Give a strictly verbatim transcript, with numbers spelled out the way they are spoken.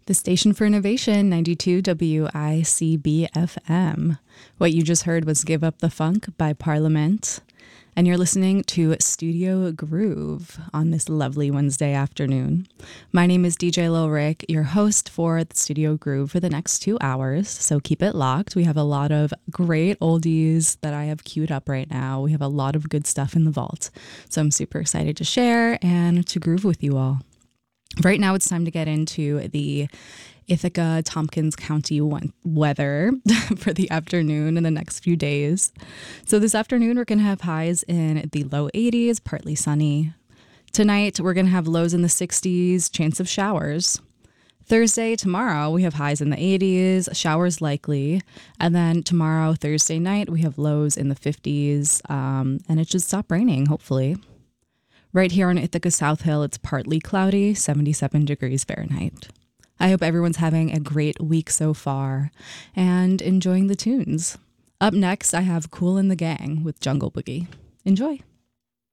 The station for innovation, ninety-two W I C B F M. What you just heard was Give Up the Funk by Parliament. And you're listening to Studio Groove on this lovely Wednesday afternoon. My name is D J Lil Rick, your host for the Studio Groove for the next two hours. So keep it locked. We have a lot of great oldies that I have queued up right now. We have a lot of good stuff in the vault. So I'm super excited to share and to groove with you all. Right now, it's time to get into the Ithaca, Tompkins County weather for the afternoon and the next few days. So this afternoon, we're going to have highs in the low eighties, partly sunny. Tonight, we're going to have lows in the sixties, chance of showers. Thursday, tomorrow, we have highs in the eighties, showers likely. And then tomorrow, Thursday night, we have lows in the fifties, um, and it should stop raining, hopefully. Right here on Ithaca South Hill, it's partly cloudy, seventy-seven degrees Fahrenheit. I hope everyone's having a great week so far and enjoying the tunes. Up next, I have Kool and the Gang with Jungle Boogie. Enjoy.